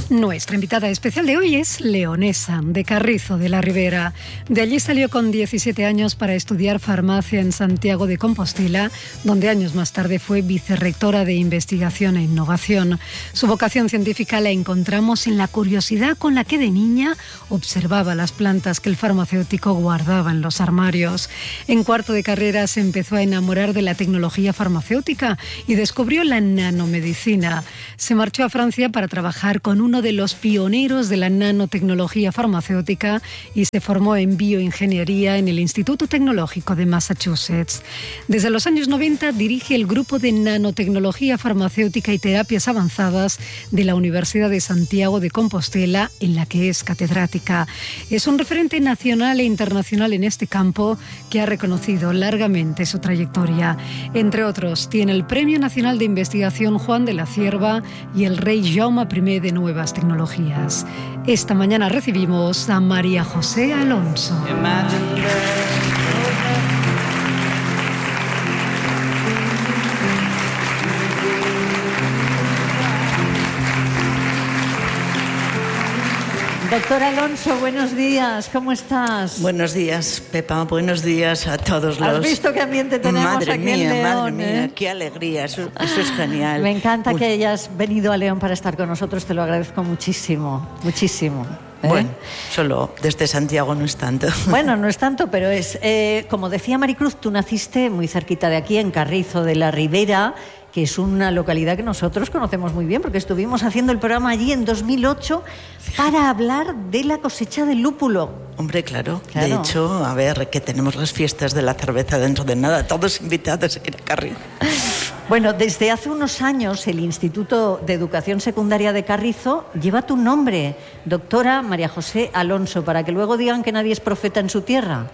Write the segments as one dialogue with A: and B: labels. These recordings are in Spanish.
A: Nuestra invitada especial de hoy es leonesa, de Carrizo de la Ribera. De allí salió con 17 años para estudiar farmacia en Santiago de Compostela, donde años más tarde fue vicerrectora de Investigación e Innovación. Su vocación científica la encontramos en la curiosidad con la que de niña observaba las plantas que el farmacéutico guardaba en los armarios. En cuarto de carrera se empezó a enamorar de la tecnología farmacéutica y descubrió la nanomedicina. Se marchó a Francia para trabajar con uno de los pioneros de la nanotecnología farmacéutica y se formó en bioingeniería en el Instituto Tecnológico de Massachusetts. Desde los años 90 dirige el grupo de nanotecnología farmacéutica y terapias avanzadas de la Universidad de Santiago de Compostela, en la que es catedrática. Es un referente nacional e internacional en este campo que ha reconocido largamente su trayectoria. Entre otros, tiene el Premio Nacional de Investigación Juan de la Cierva y el Rey Jaume I de Nuevas Tecnologías. Esta mañana recibimos a María José Alonso.
B: Doctora Alonso, buenos días, ¿cómo estás?
C: Buenos días, Pepa, buenos días a todos los...
B: ¿Has visto qué ambiente tenemos aquí en León?
C: Madre mía, qué alegría, eso es genial.
B: Me encanta que hayas venido a León para estar con nosotros, te lo agradezco muchísimo, muchísimo.
C: Bueno, solo desde Santiago no es tanto.
B: Bueno, no es tanto, pero es... como decía Maricruz, tú naciste muy cerquita de aquí, en Carrizo de la Ribera, que es una localidad que nosotros conocemos muy bien, porque estuvimos haciendo el programa allí en 2008 para hablar de la cosecha del lúpulo.
C: Hombre, claro. De hecho, a ver, que tenemos las fiestas de la cerveza dentro de nada, todos invitados a ir a Carrizo.
B: Bueno, desde hace unos años el Instituto de Educación Secundaria de Carrizo lleva tu nombre, doctora María José Alonso, para que luego digan que nadie es profeta en su tierra.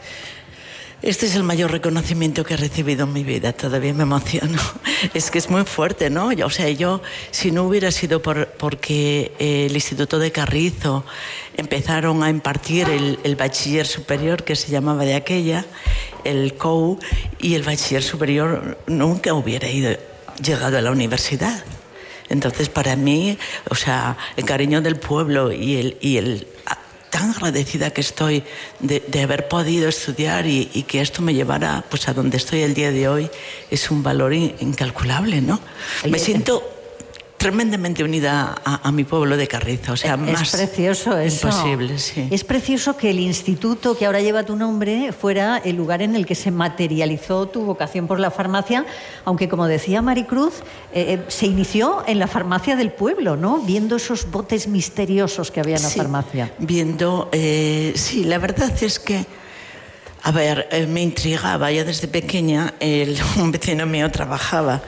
C: Este es el mayor reconocimiento que he recibido en mi vida, todavía me emociono. Es que es muy fuerte, ¿no? O sea, yo, si no hubiera sido porque el Instituto de Carrizo empezaron a impartir el bachiller superior, que se llamaba de aquella, el COU, y el bachiller superior nunca hubiera llegado a la universidad. Entonces, para mí, o sea, el cariño del pueblo y el tan agradecida que estoy de haber podido estudiar y que esto me llevara pues a donde estoy el día de hoy, es un valor incalculable, ¿no? Me siento tremendamente unida a mi pueblo de Carrizo, o sea, más
B: precioso eso.
C: Imposible, sí.
B: Es precioso que el instituto que ahora lleva tu nombre fuera el lugar en el que se materializó tu vocación por la farmacia, aunque como decía Maricruz, se inició en la farmacia del pueblo, ¿no? Viendo esos botes misteriosos que había en la farmacia.
C: Viendo, sí, la verdad es que, a ver, me intrigaba, ya desde pequeña, un vecino mío trabajaba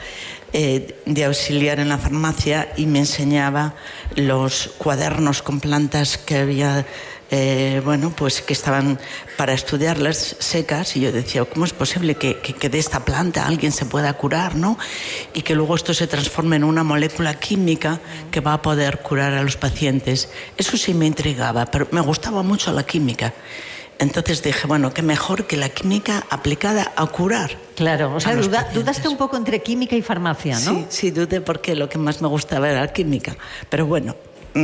C: de auxiliar en la farmacia y me enseñaba los cuadernos con plantas que había, pues que estaban para estudiarlas secas, y yo decía, ¿cómo es posible que de esta planta alguien se pueda curar, ¿no? Y que luego esto se transforme en una molécula química que va a poder curar a los pacientes. Eso sí me intrigaba, pero me gustaba mucho la química. Entonces dije, bueno, qué mejor que la química aplicada a curar.
B: Claro, o sea, dudaste un poco entre química y farmacia, ¿no?
C: Sí, dudé porque lo que más me gustaba era la química. Pero bueno,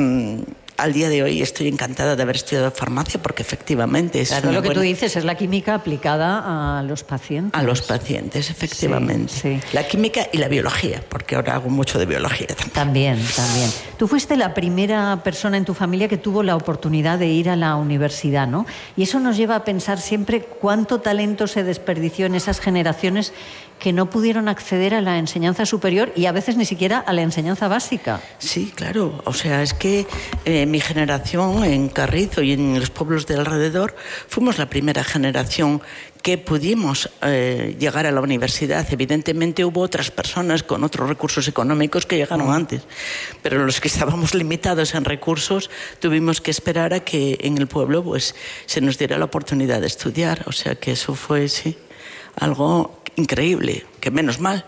C: al día de hoy estoy encantada de haber estudiado farmacia porque efectivamente es
B: claro, lo que tú dices es la química aplicada a los pacientes.
C: A los pacientes, efectivamente.
B: Sí.
C: La química y la biología, porque ahora hago mucho de biología también.
B: También. Tú fuiste la primera persona en tu familia que tuvo la oportunidad de ir a la universidad, ¿no? Y eso nos lleva a pensar siempre cuánto talento se desperdició en esas generaciones que no pudieron acceder a la enseñanza superior y a veces ni siquiera a la enseñanza básica.
C: Sí, claro. O sea, es que mi generación en Carrizo y en los pueblos de alrededor fuimos la primera generación que pudimos llegar a la universidad. Evidentemente hubo otras personas con otros recursos económicos que llegaron antes, pero los que estábamos limitados en recursos tuvimos que esperar a que en el pueblo pues se nos diera la oportunidad de estudiar. O sea que eso fue, sí, algo increíble, que menos mal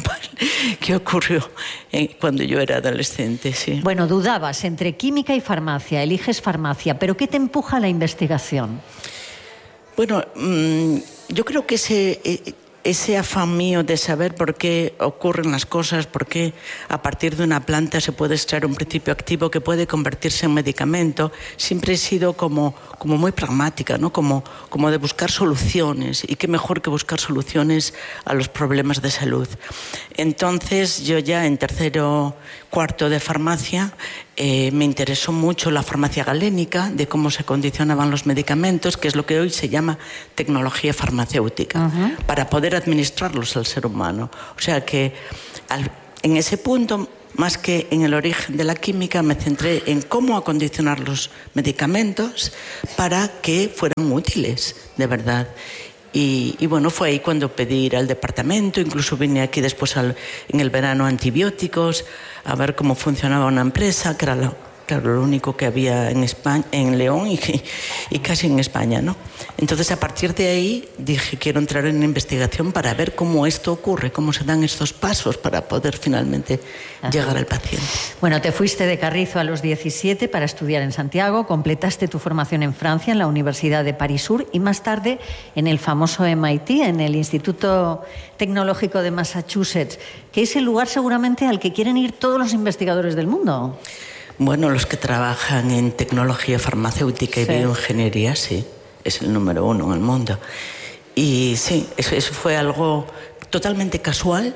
C: que ocurrió cuando yo era adolescente, sí.
B: Bueno, dudabas entre química y farmacia, eliges farmacia, pero ¿qué te empuja a la investigación?
C: Bueno, yo creo que ese afán mío de saber por qué ocurren las cosas, por qué a partir de una planta se puede extraer un principio activo que puede convertirse en medicamento, siempre he sido como muy pragmática, ¿no? Como de buscar soluciones, y qué mejor que buscar soluciones a los problemas de salud. Entonces yo ya en tercero, cuarto de farmacia me interesó mucho la farmacia galénica, de cómo se condicionaban los medicamentos, que es lo que hoy se llama tecnología farmacéutica, para poder administrarlos al ser humano. O sea que en ese punto, más que en el origen de la química, me centré en cómo acondicionar los medicamentos para que fueran útiles, de verdad. Y bueno, fue ahí cuando pedí ir al departamento, incluso vine aquí después en el verano a antibióticos, a ver cómo funcionaba una empresa, que era lo único que había en España, en León y casi en España, ¿no? Entonces, a partir de ahí dije, quiero entrar en investigación para ver cómo esto ocurre, cómo se dan estos pasos para poder finalmente llegar al paciente.
B: Bueno, te fuiste de Carrizo a los 17 para estudiar en Santiago, completaste tu formación en Francia, en la Universidad de París Sur, y más tarde en el famoso MIT, en el Instituto Tecnológico de Massachusetts, que es el lugar seguramente al que quieren ir todos los investigadores del mundo.
C: Bueno, los que trabajan en tecnología farmacéutica y bioingeniería, sí, es el número 1 en el mundo. Y sí, eso fue algo totalmente casual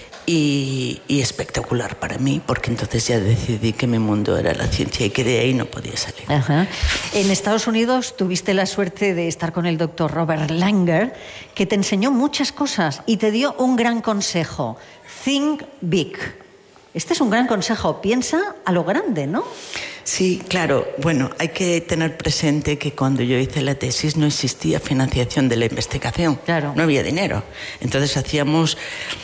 C: y espectacular para mí, porque entonces ya decidí que mi mundo era la ciencia y que de ahí no podía salir.
B: Ajá. En Estados Unidos tuviste la suerte de estar con el doctor Robert Langer, que te enseñó muchas cosas y te dio un gran consejo: think big. Este es un gran consejo, piensa a lo grande, ¿no?
C: Sí, claro. Bueno, hay que tener presente que cuando yo hice la tesis no existía financiación de la investigación.
B: Claro.
C: No había dinero. Entonces hacíamos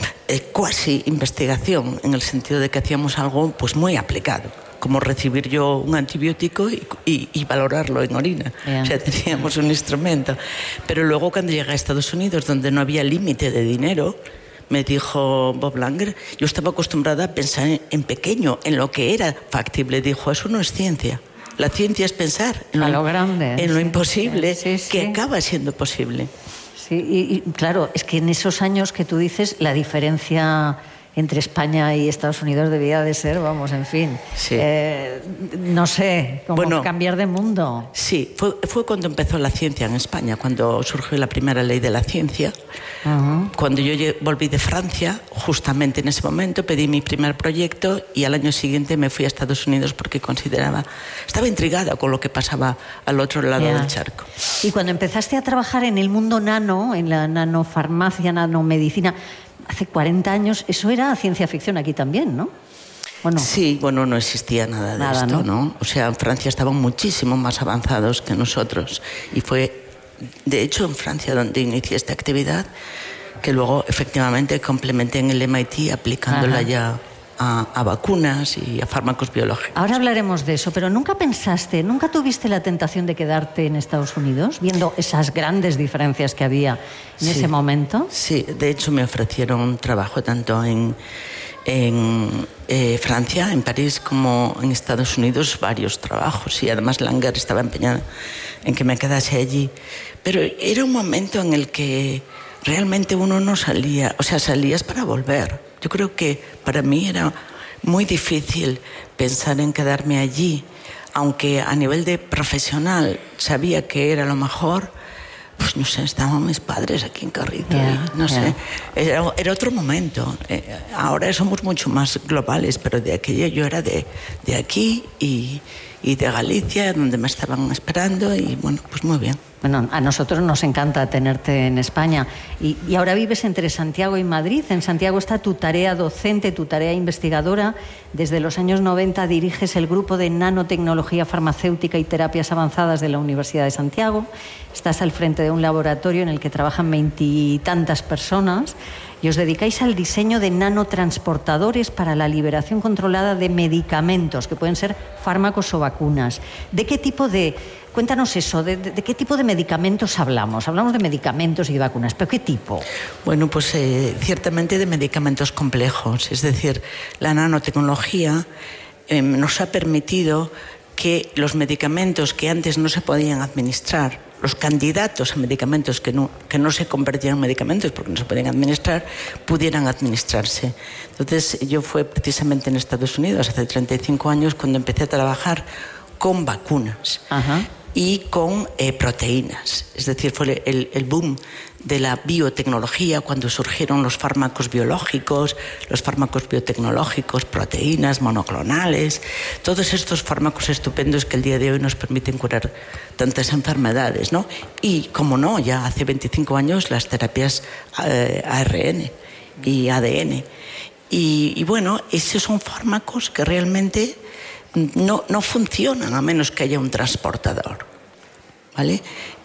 C: cuasi investigación, en el sentido de que hacíamos algo pues muy aplicado, como recibir yo un antibiótico y valorarlo en orina. O sea, teníamos un instrumento. Pero luego cuando llegué a Estados Unidos, donde no había límite de dinero, me dijo Bob Langer, yo estaba acostumbrada a pensar en pequeño, en lo que era factible. Dijo, eso no es ciencia. La ciencia es pensar en
B: lo grande,
C: en lo imposible,
B: sí.
C: que acaba siendo posible.
B: Sí, y claro, es que en esos años que tú dices, la diferencia entre España y Estados Unidos debía de ser, vamos, en fin,
C: sí.
B: No sé, como cambiar de mundo.
C: Sí, fue cuando empezó la ciencia en España, cuando surgió la primera ley de la ciencia. Cuando yo volví de Francia, justamente en ese momento pedí mi primer proyecto y al año siguiente me fui a Estados Unidos porque estaba intrigada con lo que pasaba al otro lado del charco.
B: Y cuando empezaste a trabajar en el mundo nano, en la nanofarmacia, nanomedicina, hace 40 años, eso era ciencia ficción aquí también, ¿no? ¿O no?
C: Sí, bueno, no existía nada de esto, ¿no? O sea, en Francia estaban muchísimo más avanzados que nosotros. Y fue, de hecho, en Francia donde inicié esta actividad, que luego efectivamente complementé en el MIT aplicándola ya a vacunas y a fármacos biológicos.
B: Ahora hablaremos de eso, pero ¿nunca tuviste la tentación de quedarte en Estados Unidos, viendo esas grandes diferencias que había en ese momento?
C: Sí, de hecho me ofrecieron trabajo tanto en Francia, en París, como en Estados Unidos, varios trabajos, y además Langer estaba empeñado en que me quedase allí. Pero era un momento en el que realmente uno no salía, o sea, salías para volver. Yo creo que para mí era muy difícil pensar en quedarme allí, aunque a nivel de profesional sabía que era lo mejor. Pues no sé, estaban mis padres aquí en Carrizo, no sé, era otro momento. Ahora somos mucho más globales, pero de aquella yo era de aquí y de Galicia, donde me estaban esperando, y bueno, pues muy bien.
B: Bueno, a nosotros nos encanta tenerte en España. Y ahora vives entre Santiago y Madrid. En Santiago está tu tarea docente, tu tarea investigadora. Desde los años 90 diriges el grupo de nanotecnología farmacéutica y terapias avanzadas de la Universidad de Santiago. Estás al frente de un laboratorio en el que trabajan 20 y tantas personas y os dedicáis al diseño de nanotransportadores para la liberación controlada de medicamentos, que pueden ser fármacos o vacunas. ¿De qué tipo de... Cuéntanos eso, ¿de qué tipo de medicamentos hablamos? Hablamos de medicamentos y de vacunas, ¿pero qué tipo?
C: Bueno, pues ciertamente de medicamentos complejos. Es decir, la nanotecnología nos ha permitido que los medicamentos que antes no se podían administrar los candidatos a medicamentos que no se convertían en medicamentos porque no se podían administrar, pudieran administrarse. Entonces, yo fue precisamente en Estados Unidos hace 35 años cuando empecé a trabajar con vacunas.
B: Ajá.
C: Y con proteínas. Es decir, fue el boom de la biotecnología cuando surgieron los fármacos biológicos, los fármacos biotecnológicos, proteínas, monoclonales, todos estos fármacos estupendos que el día de hoy nos permiten curar tantas enfermedades, ¿no? Y, como no, ya hace 25 años las terapias ARN y ADN. Y bueno, esos son fármacos que realmente no funcionan a menos que haya un transportador, ¿vale?